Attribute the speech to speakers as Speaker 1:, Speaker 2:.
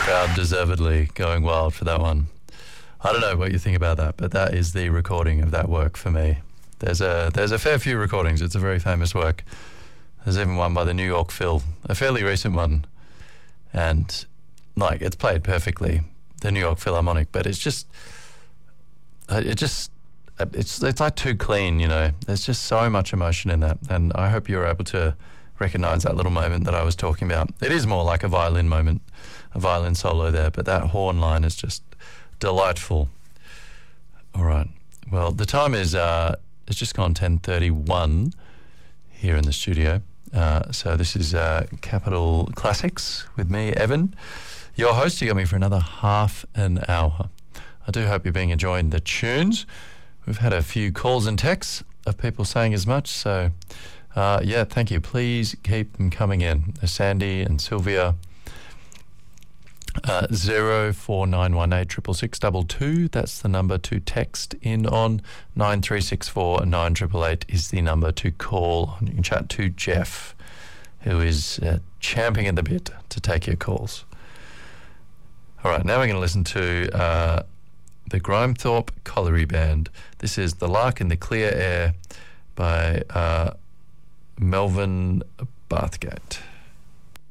Speaker 1: crowd deservedly going wild for that one. I don't know what you think about that, but that is the recording of that work for me. There's a fair few recordings. It's a very famous work. There's even one by the New York Phil, a fairly recent one, and like it's played perfectly, the New York Philharmonic, but it's like too clean, you know. There's just so much emotion in that, and I hope you're able to recognise that little moment that I was talking about. It is more like a violin moment, a violin solo there, but that horn line is just delightful. All right. Well, the time is it's just gone 10:31 here in the studio. So this is Capital Classics with me, Evan, your host. You got me for another half an hour. I do hope you're being enjoying the tunes. We've had a few calls and texts of people saying as much. So, yeah, thank you. Please keep them coming in. Sandy and Sylvia. 0491866622. That's the number to text in on. 9364 9888 is the number to call. You can chat to Jeff, who is champing at the bit to take your calls. All right, now we're going to listen to the Grimethorpe Colliery Band. This is The Lark in the Clear Air by Melvin Bathgate.